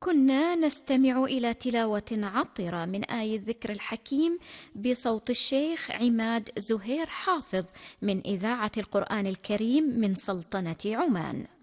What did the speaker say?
كنا نستمع إلى تلاوة عطرة من آية الذكر الحكيم بصوت الشيخ عماد زهير حافظ من إذاعة القرآن الكريم من سلطنة عمان.